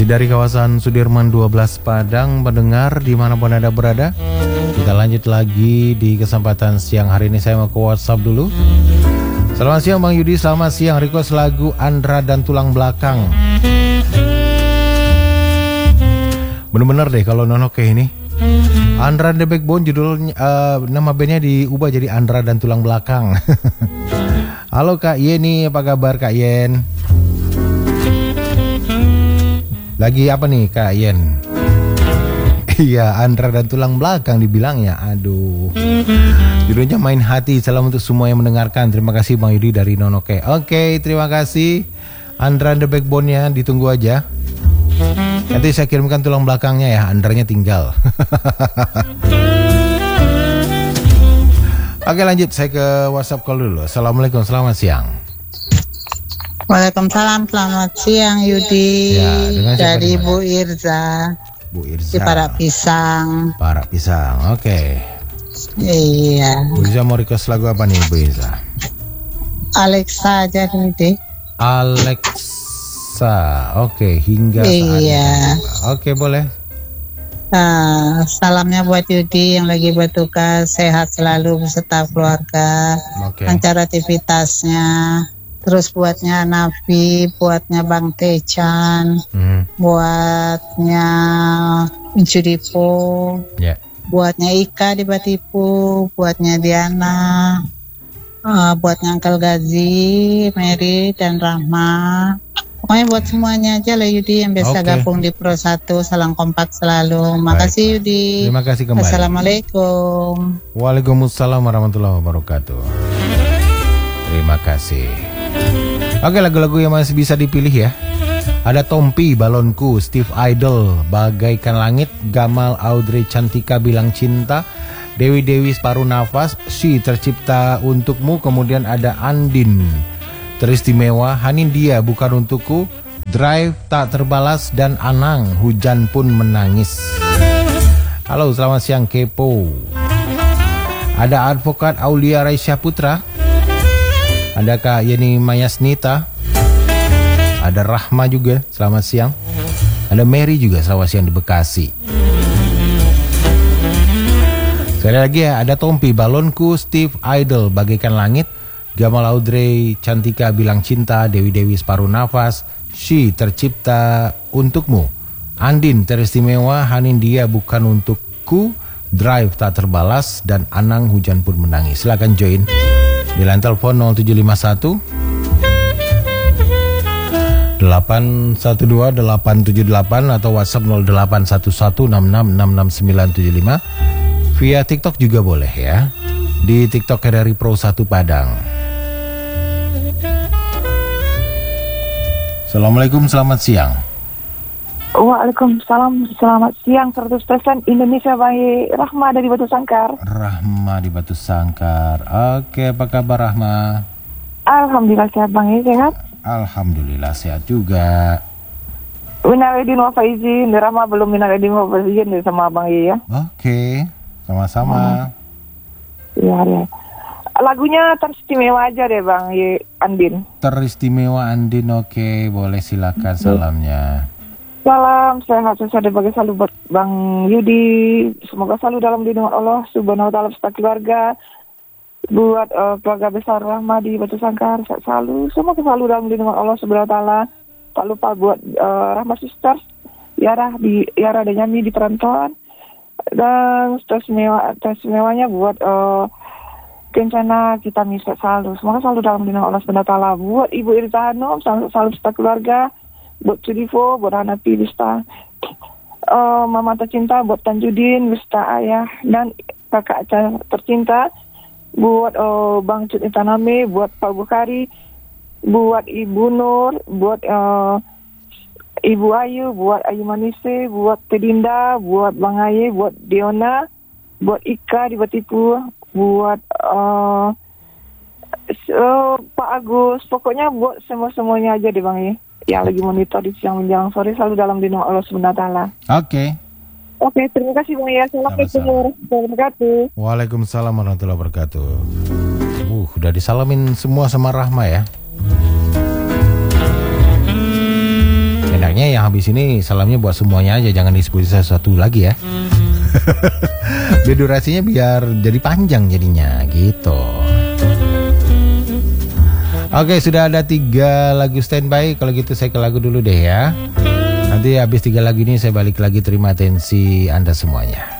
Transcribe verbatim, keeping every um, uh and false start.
Masih dari kawasan Sudirman dua belas Padang, pendengar dimanapun Anda berada. Kita lanjut lagi di kesempatan siang hari ini. Saya mau ke WhatsApp dulu. Selamat siang Bang Yudi, selamat siang. Request lagu Andra dan Tulang Belakang. Bener-bener deh kalau Nono kayak ini. Andra and the Backbone, judul uh, nama bandnya diubah jadi Andra dan Tulang Belakang. Halo Kak Yeni, apa kabar Kak Yen? Lagi apa nih Kak Yen? Iya, Andra dan Tulang Belakang dibilangnya. Aduh. Judulnya Main Hati. Salam untuk semua yang mendengarkan. Terima kasih Bang Yudi dari Nonoke. Oke, terima kasih. Andra and the Backbone-nya ditunggu aja. Nanti saya kirimkan tulang belakangnya ya. Andranya tinggal. Oke, lanjut. Saya ke WhatsApp call dulu. Assalamualaikum, selamat siang. Waalaikumsalam, selamat siang Yudi. Ya, dari Bu Irza. Bu Irza. Di Parak Pisang. Parak Pisang, oke. Okay. Iya. Bu Irza mau request lagu apa nih Bu Irza? Alexa aja Yudi. Alexa, oke, okay. Hingga saat ini. Iya. Oke, okay, boleh. Uh, salamnya buat Yudi yang lagi bertugas, sehat selalu beserta keluarga, okay. Lancar aktivitasnya. Terus buatnya Nafi, buatnya Bang Techan, hmm. buatnya Incudipo, yeah. buatnya Ika di Batipu, buatnya Diana, uh, buatnya Uncle Gazi, Mary dan Rahma. Pokoknya buat semuanya aja lah Yudi yang biasa okay. gabung di Pro satu. Salam kompak selalu. Makasih Yudi. Terima kasih kembali. Assalamualaikum. Waalaikumsalam warahmatullahi wabarakatuh. Terima kasih. Oke, lagu-lagu yang masih bisa dipilih ya. Ada Tompi, Balonku, Steve Idol, Bagaikan Langit, Gamal Audrey Cantika Bilang Cinta, Dewi Dewi Separuh Nafas, She Tercipta Untukmu, kemudian ada Andin, Teristimewa, Hanin Dia Bukan Untukku, Drive Tak Terbalas, dan Anang, Hujan Pun Menangis. Halo, selamat siang Kepo. Ada Advokat Aulia Raisya Putra, ada Kak Yeni Mayasnita, ada Rahma juga, selamat siang. Ada Mary juga, selamat siang di Bekasi. Sekali lagi ya, ada Tompi, Balonku, Steve Idol, Bagaikan Langit, Gamal Audrey Cantika Bilang Cinta, Dewi Dewi Separuh Nafas, She Tercipta Untukmu, Andin Teristimewa, Hanin Dia Bukan Untukku, Drive Tak Terbalas, dan Anang Hujan Pun Menangis. Silakan join di line telepon nol tujuh lima satu delapan satu dua delapan tujuh delapan atau WhatsApp nol delapan satu satu enam enam enam enam sembilan tujuh lima. Via TikTok juga boleh ya. Di TikTok R R I Pro satu Padang. Assalamualaikum, selamat siang. Waalaikumsalam, selamat siang. seratus persen Indonesia baik. Rahma dari Batu Sangkar. Rahma di Batu Sangkar. Oke, apa kabar Rahma? Alhamdulillah sehat Bang, ya sehat? Alhamdulillah sehat juga. Minal aidin wal faizin. Rahma belum minal aidin wal faizin sama Bang ya. Oke, sama-sama. Iya, hmm. ya. Lagunya Teristimewa aja deh Bang Ye, Andin. Teristimewa Andin, oke, boleh silakan salamnya. Salam sehat sehat bagi selalu buat Bang Yudi. Semoga selalu dalam lindungan Allah Subhanahu wa taala beserta keluarga. Buat uh, keluarga besar Rahma di Batu Sangkar sehat selalu. Semoga selalu dalam lindungan Allah Subhanahu wa taala. Tak lupa buat uh, Rahma Sisters, Yara di Yara dan Yami di perantauan. Dan teristimewa teristimewanya buat uh, Kencana kita misal selalu. Semoga selalu dalam lindungan Allah Subhanahu wa taala. Buat Ibu Irza Hanum selalu, selalu beserta keluarga. Buat Cudifo, buat Hanapi, Bista, uh, Mama tercinta, buat Tanjudin, Bista Ayah, dan kakak tercinta, buat uh, Bang Cud Intaname, buat Pak Bukhari, buat Ibu Nur, buat uh, Ibu Ayu, buat Ayu Manise, buat Tedinda, buat Bang Aye, buat Diona, buat Ika di Batipu, buat uh, uh, Pak Agus, pokoknya buat semua-semuanya aja deh Bang Aye. Yang lagi monitor di siang menjelang sore selalu dalam lindungan Allah Subhanahu wa taala. Oke. Oke, terima kasih Bang ya. Assalamualaikum warahmatullahi wabarakatuh. Waalaikumsalam warahmatullahi wabarakatuh. Uh, udah disalamin semua sama Rahma ya. Enaknya yang yang habis ini salamnya buat semuanya aja, jangan disebut satu lagi ya. Biar durasinya biar jadi panjang jadinya gitu. Oke, sudah ada tiga lagu standby. Kalau gitu saya ke lagu dulu deh ya. Nanti habis tiga lagu ini saya balik lagi, terima atensi Anda semuanya.